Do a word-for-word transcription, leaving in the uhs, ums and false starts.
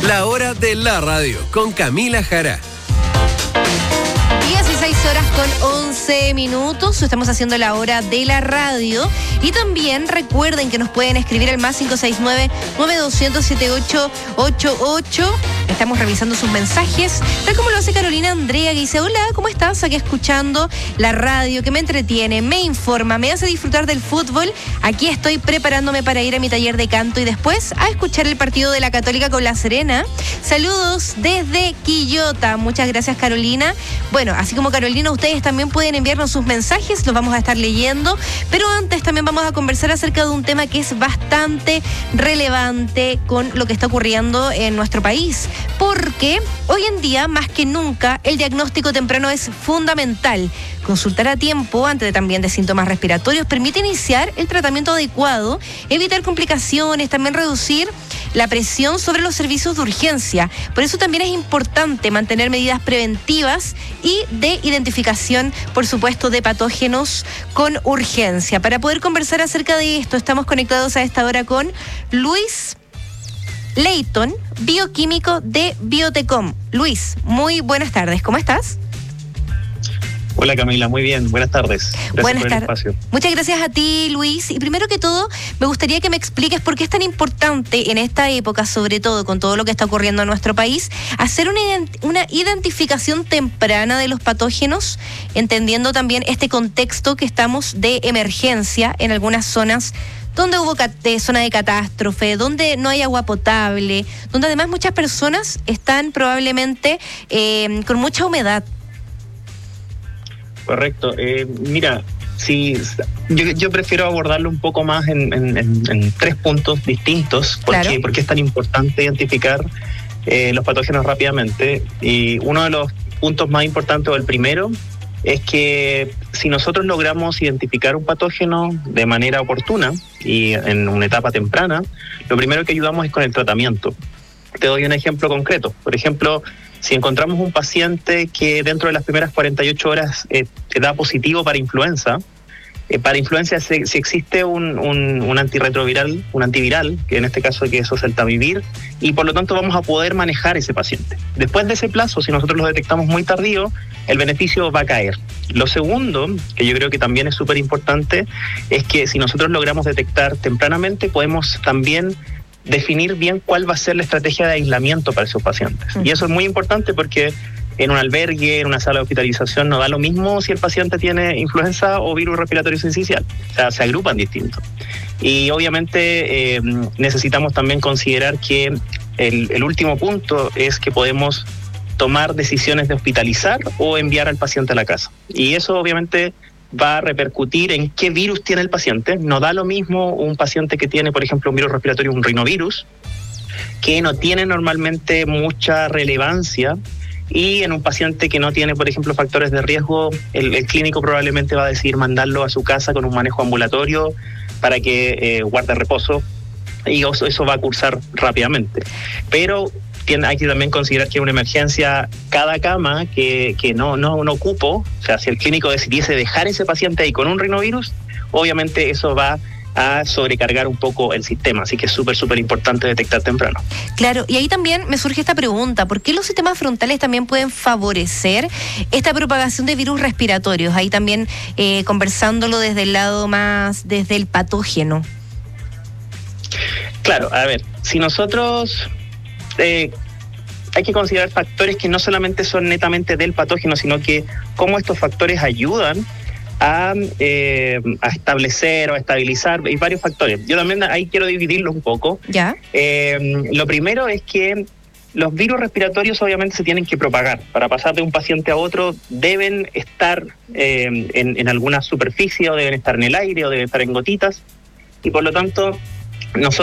La hora de la radio con Camila Jara. dieciséis horas con once minutos. Estamos haciendo la hora de la radio. Y también recuerden que nos pueden escribir al más cinco seis nueve, nueve dos cero cero, siete ocho ocho ocho. Estamos revisando sus mensajes, tal como lo hace Carolina Andrea, que dice: hola, ¿cómo estás? Aquí escuchando la radio que me entretiene, me informa, me hace disfrutar del fútbol. Aquí estoy preparándome para ir a mi taller de canto y después a escuchar el partido de la Católica con La Serena. Saludos desde Quillota. Muchas gracias, Carolina. Bueno, así como Carolina, ustedes también pueden enviarnos sus mensajes, los vamos a estar leyendo, pero antes también vamos a conversar acerca de un tema que es bastante relevante con lo que está ocurriendo en nuestro país, porque hoy en día, más que nunca, el diagnóstico temprano es fundamental. Consultar a tiempo, antes de también de síntomas respiratorios, permite iniciar el tratamiento adecuado, evitar complicaciones, también reducir la presión sobre los servicios de urgencia. Por eso también es importante mantener medidas preventivas y de identificación, por supuesto, de patógenos con urgencia. Para poder conversar acerca de esto, estamos conectados a esta hora con Luis Leighton, bioquímico de Biotecom. Luis, muy buenas tardes, ¿cómo estás? Hola Camila, muy bien, buenas tardes. Gracias buenas por el tardes. espacio. Muchas gracias a ti, Luis. Y primero que todo, me gustaría que me expliques por qué es tan importante en esta época, sobre todo con todo lo que está ocurriendo en nuestro país, hacer una, ident- una identificación temprana de los patógenos, entendiendo también este contexto que estamos de emergencia en algunas zonas donde hubo cat- zona de catástrofe, donde no hay agua potable, donde además muchas personas están probablemente eh, con mucha humedad. Correcto. Eh, mira, sí, yo, yo prefiero abordarlo un poco más en, en, en, en tres puntos distintos, porque, Claro. porque es tan importante identificar eh, los patógenos rápidamente. Y uno de los puntos más importantes, o el primero, es que si nosotros logramos identificar un patógeno de manera oportuna y en una etapa temprana, lo primero que ayudamos es con el tratamiento. Te doy un ejemplo concreto. Por ejemplo, si encontramos un paciente que dentro de las primeras cuarenta y ocho horas eh, da positivo para influenza, eh, para influenza si, si existe un, un, un antirretroviral, un antiviral, que en este caso que eso es el Tamivir, y por lo tanto vamos a poder manejar ese paciente. Después de ese plazo, si nosotros lo detectamos muy tardío, el beneficio va a caer. Lo segundo, que yo creo que también es súper importante, es que si nosotros logramos detectar tempranamente, podemos también definir bien cuál va a ser la estrategia de aislamiento para esos pacientes. Y eso es muy importante porque en un albergue, en una sala de hospitalización, no da lo mismo si el paciente tiene influenza o virus respiratorio sincicial. O sea, se agrupan distintos. Y obviamente eh, necesitamos también considerar que el, el último punto es que podemos tomar decisiones de hospitalizar o enviar al paciente a la casa. Y eso obviamente va a repercutir en qué virus tiene el paciente. No da lo mismo un paciente que tiene, por ejemplo, un virus respiratorio, un rinovirus, que no tiene normalmente mucha relevancia, y en un paciente que no tiene, por ejemplo, factores de riesgo, el, el clínico probablemente va a decidir mandarlo a su casa con un manejo ambulatorio para que eh, guarde reposo, y eso, eso va a cursar rápidamente. Pero tiene, hay que también considerar que en una emergencia, cada cama que, que no, no, no ocupo, o sea, si el clínico decidiese dejar ese paciente ahí con un rinovirus, obviamente eso va a sobrecargar un poco el sistema, así que es súper, súper importante detectar temprano. Claro, y ahí también me surge esta pregunta: ¿por qué los sistemas frontales también pueden favorecer esta propagación de virus respiratorios? Ahí también eh, conversándolo desde el lado más, desde el patógeno. Claro, a ver, si nosotros... Eh, hay que considerar factores que no solamente son netamente del patógeno, sino que cómo estos factores ayudan a, eh, a establecer o a estabilizar, hay varios factores. Yo también ahí quiero dividirlo un poco. ¿Ya? Eh, lo primero es que los virus respiratorios obviamente se tienen que propagar. Para pasar de un paciente a otro deben estar eh, en, en alguna superficie, o deben estar en el aire, o deben estar en gotitas, y por lo tanto nosotros